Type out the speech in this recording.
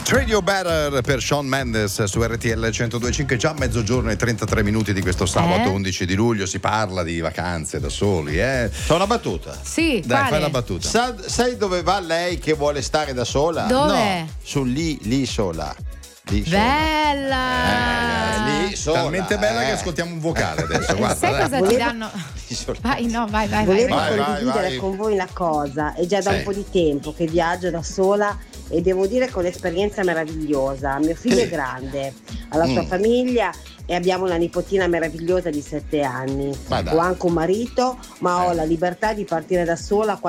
Treat You Better per Shawn Mendes su RTL 102.5, già mezzogiorno e 33 minuti di questo sabato 11 di luglio. Si parla di vacanze da soli, C'ho una battuta. Sì, Dai, quale? fai la battuta. Sai dove va lei che vuole stare da sola? Dove? No, l'isola. Bella! Lì sola. Talmente bella che ascoltiamo un vocale adesso. Guarda, Sai cosa ti danno? Vai, no, vai. Volevo Vai. condividere con voi una cosa, è già da Sì. un po' di tempo che viaggio da sola e devo dire che ho un'esperienza meravigliosa. Mio figlio è grande, ha la sua famiglia e abbiamo una nipotina meravigliosa di 7 anni. Ma dai. Ho anche un marito, ma ho la libertà di partire da sola